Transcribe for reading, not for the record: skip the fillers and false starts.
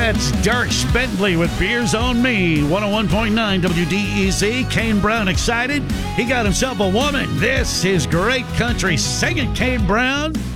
That's Dirk Bentley with Beers on Me. 101.9 WDEZ. Kane Brown excited. He got himself a woman. This is great country singing, Kane Brown.